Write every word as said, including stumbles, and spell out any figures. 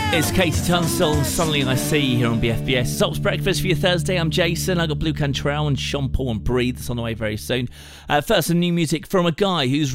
It's Katie Tunstall, Suddenly I See here on B F B S. It's Ops Breakfast for your Thursday. I'm Jason. I got Blue Cantrell and Sean Paul and Breathe. That's on the way very soon. Uh, first, some new music from a guy who's